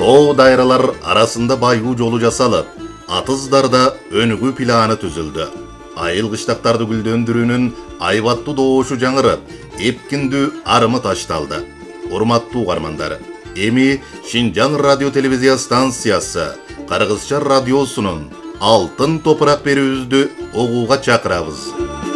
Too dayralar arasında baygı jolu jasalып, atızdarda önügü planı tüzüldü. Ayıl kışlaktарды güldöndürünün aybatты doğuşu жаңырып, епкіндü arımı taştaldı. Урматтуу угармандар, эми Шинжаң радио телевизия станциясы Кыргызча радиосунун алтын топурак берүүбүздү угууга чакырабыз.